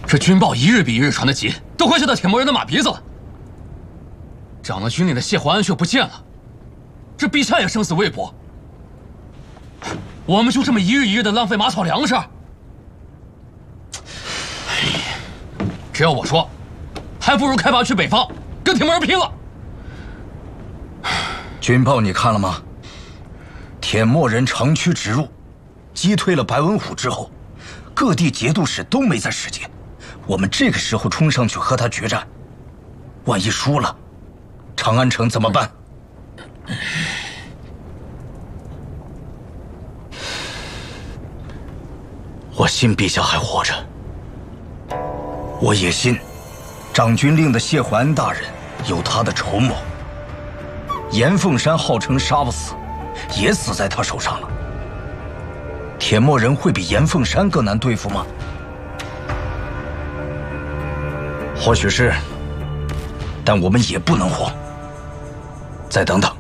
这军报一日比一日传得急，都快下到铁木人的马鼻子了。长了军令的谢怀安却不见了，这陛下也生死未卜。我们就这么一日一日的浪费马草粮食？只要我说，还不如开拔去北方，跟铁木人拼了。 军报你看了吗？铁木人长驱直入，击退了白文虎之后，各地节度使都没在时间。我们这个时候冲上去和他决战，万一输了，长安城怎么办？我信陛下还活着，我也信掌军令的谢怀安大人有他的筹谋。严凤山号称杀不死，也死在他手上了。铁木人会比严凤山更难对付吗？或许是，但我们也不能慌。再等等。